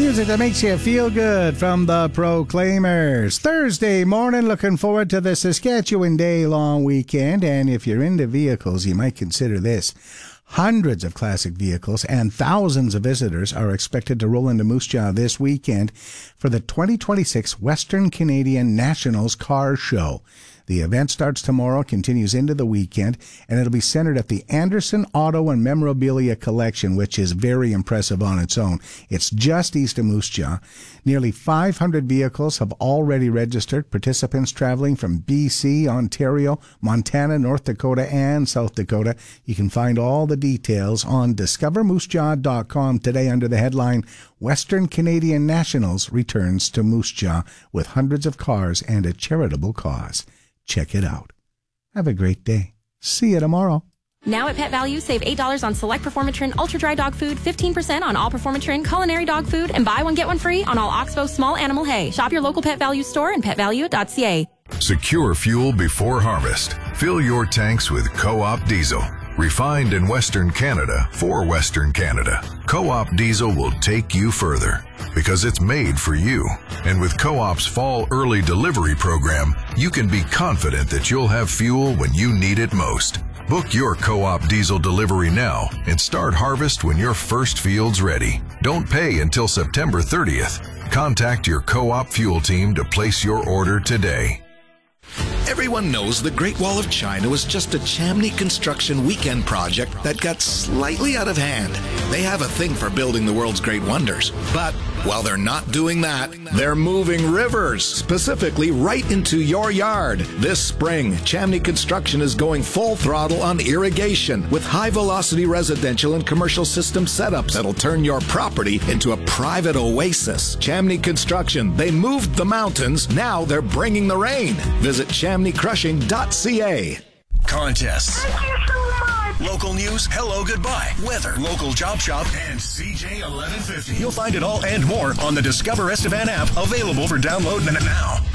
Music that makes you feel good from the Proclaimers. Thursday morning, looking forward to the Saskatchewan Day long weekend. And if you're into vehicles, you might consider this. Hundreds of classic vehicles and thousands of visitors are expected to roll into Moose Jaw this weekend for the 2026 Western Canadian Nationals Car Show. The event starts tomorrow, continues into the weekend, and it'll be centered at the Anderson Auto and Memorabilia Collection, which is very impressive on its own. It's just east of Moose Jaw. Nearly 500 vehicles have already registered. Participants traveling from BC, Ontario, Montana, North Dakota, and South Dakota. You can find all the details on discovermoosejaw.com today under the headline, Western Canadian Nationals returns to Moose Jaw with hundreds of cars and a charitable cause. Check it out. Have a great day. See you tomorrow. Now at Pet Value, save $8 on select Performatrin Ultra Dry Dog Food, 15% on all Performatrin Culinary Dog Food, and buy one, get one free on all Oxbow Small Animal Hay. Shop your local Pet Value store and petvalue.ca. Secure fuel before harvest. Fill your tanks with Co-op Diesel. Refined in Western Canada for Western Canada. Co-op Diesel will take you further because it's made for you. And with Co-op's Fall Early Delivery program, you can be confident that you'll have fuel when you need it most. Book your Co-op Diesel delivery now and start harvest when your first field's ready. Don't pay until September 30th. Contact your Co-op fuel team to place your order today. Everyone knows the Great Wall of China was just a Chamney Construction weekend project that got slightly out of hand. They have a thing for building the world's great wonders. But while they're not doing that, they're moving rivers, specifically right into your yard. This spring, Chamney Construction is going full throttle on irrigation with high-velocity residential and commercial system setups that'll turn your property into a private oasis. Chamney Construction, they moved the mountains, now they're bringing the rain. Visit ChamneyCrushing.ca. Contests. Thank you so much. Local news, hello, goodbye, weather, local job shop, and CJ 1150. You'll find it all and more on the Discover Estevan app, available for download now.